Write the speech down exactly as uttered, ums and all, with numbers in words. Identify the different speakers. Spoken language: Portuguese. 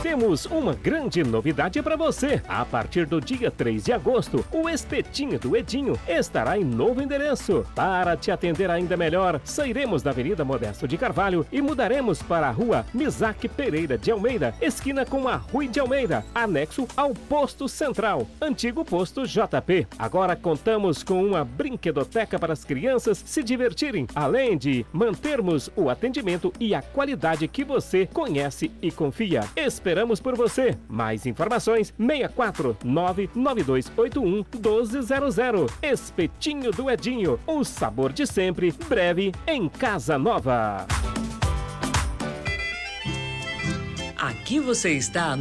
Speaker 1: temos uma grande novidade para você. A partir do dia três de agosto, o Espetinho do Edinho estará em novo endereço. Para te atender ainda melhor, sairemos da Avenida Modesto de Carvalho e mudaremos para a Rua Misaque Pereira de Almeida, esquina com a Rui de Almeida, anexo ao Posto Central, antigo Posto J P. Agora contamos com uma brinquedoteca para as crianças se divertirem, além de mantermos o atendimento e a qualidade que você conhece e confia. Esperamos por você. Mais informações, seis quatro nove nove dois oito um um dois zero zero. Espetinho do Edinho, o sabor de sempre, breve em Casa Nova.
Speaker 2: Aqui você está